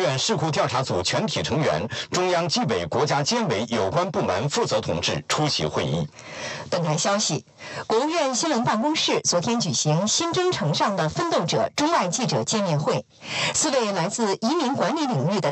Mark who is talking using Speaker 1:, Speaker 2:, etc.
Speaker 1: 院事故调查组全体成员、中央纪委国家监委有关部门负责同志出席会议。
Speaker 2: 本台消息，国务院新闻办公室昨天举行新征程上的奋斗者中外记者见面会，4位来自移民管理领域的